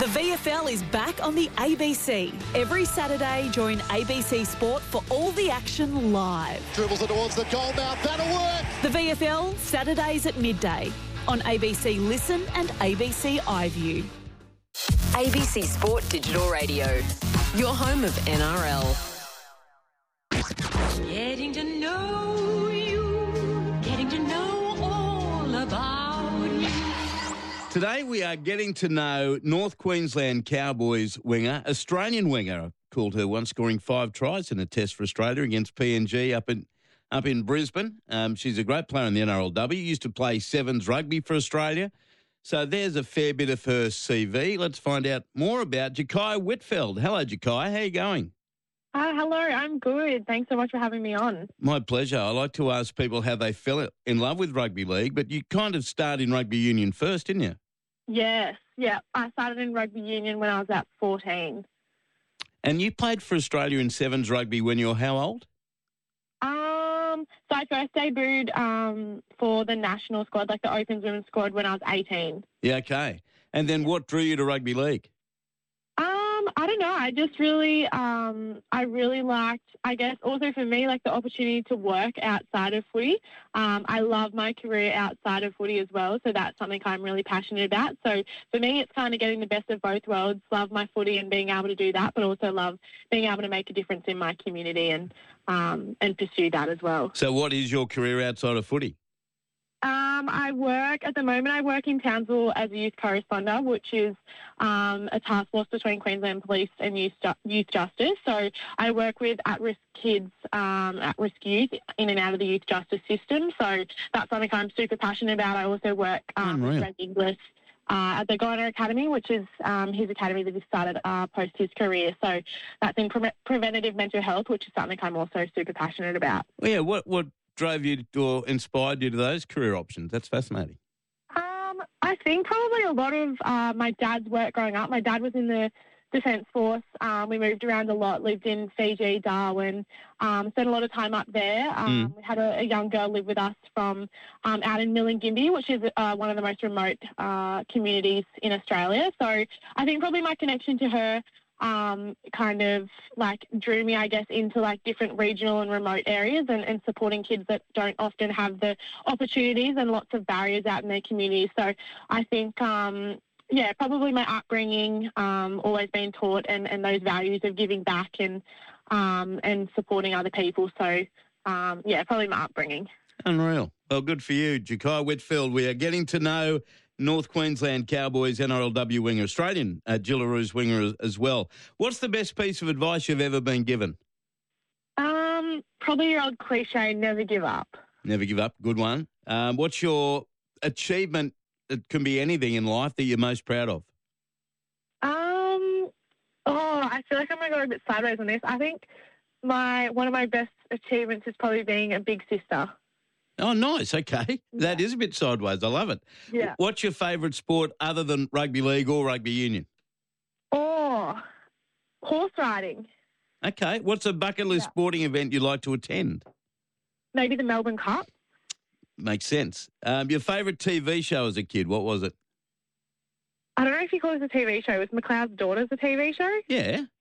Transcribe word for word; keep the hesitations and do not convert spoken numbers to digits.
V F L is back on the A B C. Every Saturday, join A B C Sport for all the action live. Dribbles it towards the goal mouth. That'll work. The V F L, Saturdays at midday on A B C Listen and A B C iView. A B C Sport Digital Radio, your home of N R L. Getting to know you, getting to know all about you. Today we are getting to know North Queensland Cowboys winger, Australian winger, I called her once, scoring five tries in a test for Australia against P N G up in up in Brisbane. Um, she's a great player in the N R L W, used to play sevens rugby for Australia. So there's a fair bit of her C V. Let's find out more about Jakaya Whitfield. Hello, Jakaya. How are you going? Uh, hello, I'm good. Thanks so much for having me on. My pleasure. I like to ask people how they fell in love with rugby league, but you kind of started in rugby union first, didn't you? Yes, yeah. I started in rugby union when I was at fourteen. And you played for Australia in sevens rugby when you were how old? Um, so I first debuted um, for the national squad, like the Opens Women's squad, when I was eighteen. Yeah, okay. And then what drew you to rugby league? Um, I don't know. I just really, um, I really liked, I guess, also for me, like the opportunity to work outside of footy. Um, I love my career outside of footy as well, so that's something I'm really passionate about. So for me, it's kind of getting the best of both worlds. Love my footy and being able to do that, but also love being able to make a difference in my community and um, and pursue that as well. So what is your career outside of footy? Um, I work, at the moment, I work in Townsville as a youth correspondent, which is um, a task force between Queensland Police and Youth, youth Justice. So I work with at-risk kids, um, at-risk youth in and out of the youth justice system. So that's something I'm super passionate about. I also work um, with Brent Inglis uh, at the Goiner Academy, which is um, his academy that he started uh, post his career. So that's in pre- preventative mental health, which is something I'm also super passionate about. Well, yeah, what, what drove you to, or inspired you to those career options? That's fascinating. Um, I think probably a lot of uh, my dad's work growing up. My dad was in the Defence Force. Um, we moved around a lot, lived in Fiji, Darwin, um, spent a lot of time up there. Um, mm. We had a, a young girl live with us from um, out in Milingimbi, which is uh, one of the most remote uh, communities in Australia. So I think probably my connection to her Um, kind of like drew me, I guess, into like different regional and remote areas and, and supporting kids that don't often have the opportunities and lots of barriers out in their communities. So I think, um, yeah, probably my upbringing, um, always been taught and, and those values of giving back and um, and supporting other people. So, um, yeah, probably my upbringing. Unreal. Well, good for you, Jakaya Whitfield. We are getting to know North Queensland Cowboys N R L W winger, Australian uh, Jillaroos winger as, as well. What's the best piece of advice you've ever been given? Um, probably your old cliche, never give up. Never give up. Good one. Um, what's your achievement? It can be anything in life that you're most proud of. Um, oh, I feel like I'm going to go a bit sideways on this. I think my one of my best achievements is probably being a big sister. Oh, nice. Okay. Yeah. That is a bit sideways. I love it. Yeah. What's your favourite sport other than rugby league or rugby union? Oh, horse riding. Okay. What's a bucket list yeah. sporting event you'd like to attend? Maybe the Melbourne Cup. Makes sense. Um, your favourite T V show as a kid, what was it? I don't know if you call it a T V show. Was McLeod's Daughters a T V show? Yeah.